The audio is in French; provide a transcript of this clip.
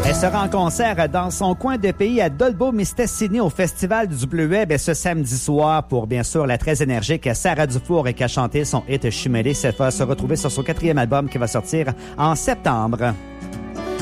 Elle sera en concert dans son coin de pays à Dolbeau-Mistassini au Festival du Bleuet ce samedi soir pour, bien sûr, la très énergique Sarah Dufour qui a chanté son hit Chumélé. Cette fois, se retrouver sur son 4e album qui va sortir en septembre.